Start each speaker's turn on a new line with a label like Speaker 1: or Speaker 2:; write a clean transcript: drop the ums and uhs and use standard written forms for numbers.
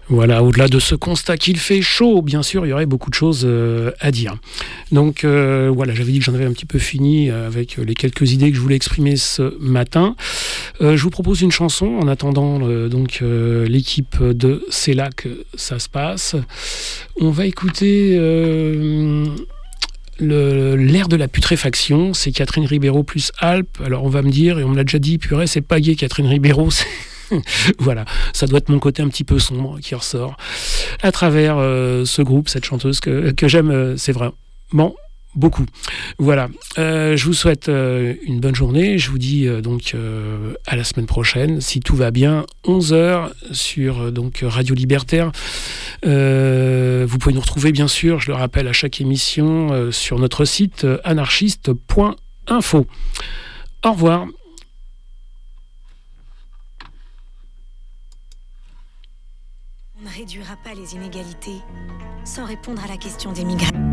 Speaker 1: Voilà, au-delà de ce constat qu'il fait chaud, bien sûr, il y aurait beaucoup de choses à dire. Donc voilà, j'avais dit que j'en avais un petit peu fini avec les quelques idées que je voulais exprimer ce matin. Je vous propose une chanson en attendant l'équipe de C'est là que ça se passe. On va écouter l'air de la putréfaction, c'est Catherine Ribeiro plus Alpes. Alors on va me dire, et on me l'a déjà dit, purée, c'est pas gay Catherine Ribeiro, voilà, ça doit être mon côté un petit peu sombre qui ressort à travers ce groupe, cette chanteuse que j'aime, c'est vraiment beaucoup. Voilà, je vous souhaite une bonne journée. Je vous dis à la semaine prochaine, si tout va bien, 11h sur Radio Libertaire. Vous pouvez nous retrouver, bien sûr, je le rappelle, à chaque émission sur notre site anarchiste.info. Au revoir.
Speaker 2: On ne réduira pas les inégalités sans répondre à la question des migrations.